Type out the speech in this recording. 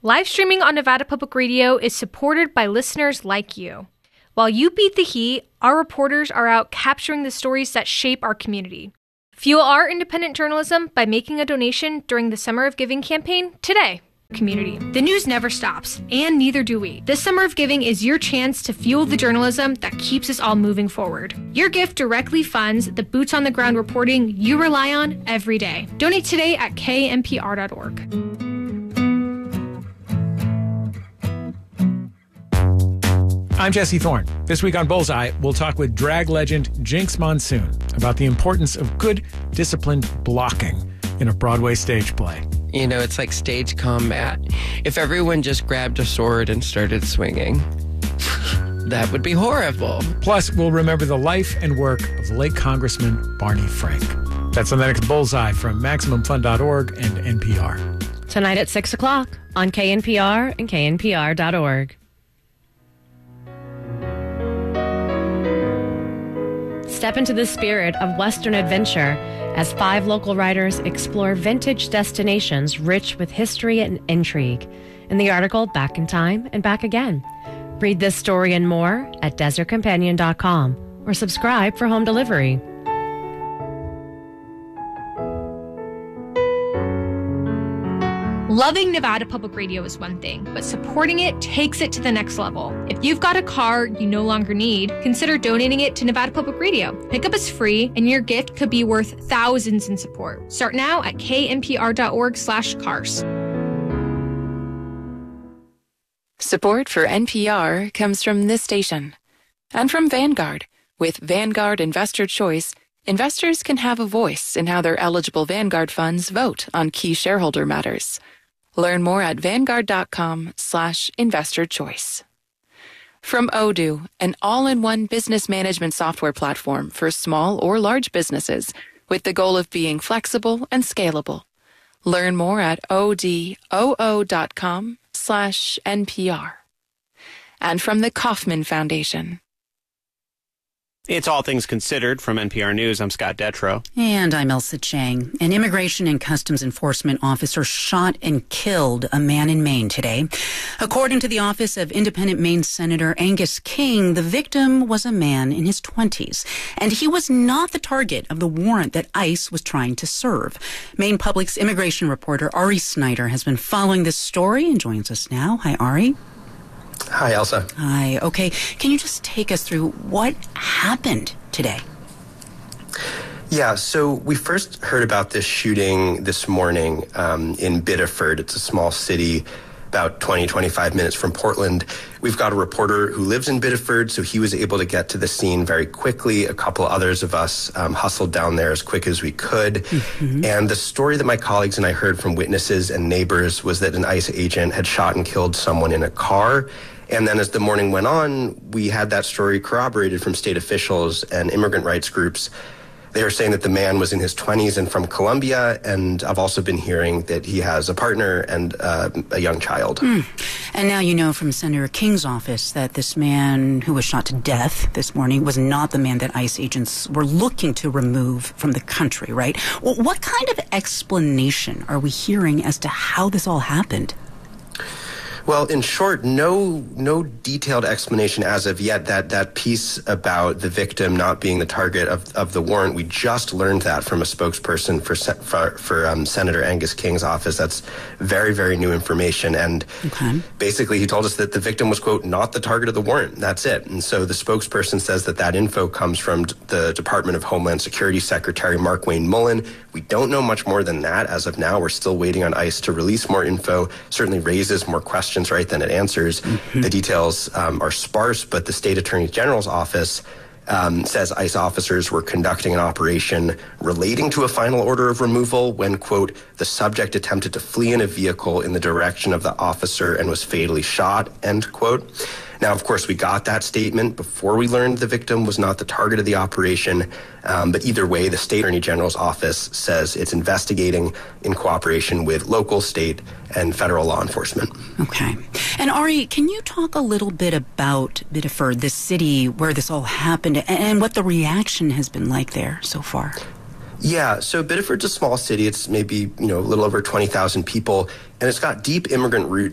Live streaming on Nevada Public Radio is supported by listeners like you. While you beat the heat, our reporters are out capturing the stories that shape our community. Fuel our independent journalism by making a donation during the Summer of Giving campaign today. Community. The news never stops, and neither do we. This Summer of Giving is your chance to fuel the journalism that keeps us all moving forward. Your gift directly funds the boots-on-the-ground reporting you rely on every day. Donate today at knpr.org. I'm Jesse Thorne. This week on Bullseye, we'll talk with drag legend Jinx Monsoon about the importance of good, disciplined blocking in a Broadway stage play. You know, it's like stage combat. If everyone just grabbed a sword and started swinging, that would be horrible. Plus, we'll remember the life and work of the late Congressman Barney Frank. That's on the next Bullseye from MaximumFun.org and NPR. Tonight at 6 o'clock on KNPR and KNPR.org. Step into the spirit of Western adventure as 5 local writers explore vintage destinations rich with history and intrigue. In the article, Back in Time and Back Again. Read this story and more at desertcompanion.com or subscribe for home delivery. Loving Nevada Public Radio is one thing, but supporting it takes it to the next level. If you've got a car you no longer need, consider donating it to Nevada Public Radio. Pickup is free, and your gift could be worth thousands in support. Start now at knpr.org/cars. Support for NPR comes from this station and from Vanguard. With Vanguard Investor Choice, investors can have a voice in how their eligible Vanguard funds vote on key shareholder matters. Learn more at Vanguard.com/investor choice. From Odoo, an all-in-one business management software platform for small or large businesses with the goal of being flexible and scalable. Learn more at odoo.com/NPR. And from the Kauffman Foundation. It's All Things Considered from NPR News. I'm Scott Detrow. And I'm Elsa Chang. An Immigration and Customs Enforcement officer shot and killed a man in Maine today. According to the Office of Independent Maine Senator Angus King, the victim was a man in his 20s, and he was not the target of the warrant that ICE was trying to serve. Maine Public's immigration reporter Ari Snyder has been following this story and joins us now. Hi, Ari. Hi, Elsa. Hi. Okay. Can you just take us through what happened today? Yeah, so we first heard about this shooting this morning in Biddeford. It's a small city about 25 minutes from Portland. We've got a reporter who lives in Biddeford, so he was able to get to the scene very quickly. A couple others of us hustled down there as quick as we could. Mm-hmm. And the story that my colleagues and I heard from witnesses and neighbors was that an ICE agent had shot and killed someone in a car. And then as the morning went on, we had that story corroborated from state officials and immigrant rights groups. They were saying that the man was in his 20s and from Colombia, and I've also been hearing that he has a partner and a young child. And now you know from Senator King's office that this man who was shot to death this morning was not the man that ICE agents were looking to remove from the country, right? Well, what kind of explanation are we hearing as to how this all happened? Well, in short, no detailed explanation as of yet. That piece about the victim not being the target of the warrant, we just learned that from a spokesperson for Senator Angus King's office. That's very, very new information. And basically he told us that the victim was, quote, not the target of the warrant. That's it. And so the spokesperson says that info comes from the Department of Homeland Security Secretary Mark Wayne Mullen. We don't know much more than that as of now. We're still waiting on ICE to release more info. Certainly raises more questions, right, than it answers. Mm-hmm. The details are sparse, but the state attorney general's office says ICE officers were conducting an operation relating to a final order of removal when, quote, the subject attempted to flee in a vehicle in the direction of the officer and was fatally shot, end quote. Now, of course, we got that statement before we learned the victim was not the target of the operation. But either way, the state attorney general's office says it's investigating in cooperation with local, state, and federal law enforcement. Okay. And Ari, can you talk a little bit about Biddeford, the city where this all happened, and what the reaction has been like there so far? Yeah, so Biddeford's a small city. It's maybe, a little over 20,000 people, and it's got deep immigrant roots